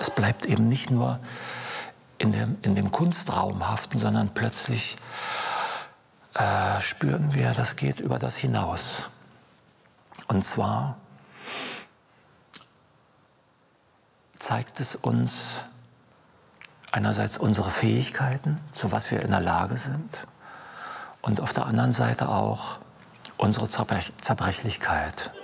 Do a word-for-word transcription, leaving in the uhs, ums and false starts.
es bleibt eben nicht nur in dem, in dem Kunstraum haften, sondern plötzlich äh, spüren wir, das geht über das hinaus. Und zwar zeigt es uns einerseits unsere Fähigkeiten, zu was wir in der Lage sind, und auf der anderen Seite auch unsere Zerbrech- Zerbrechlichkeit.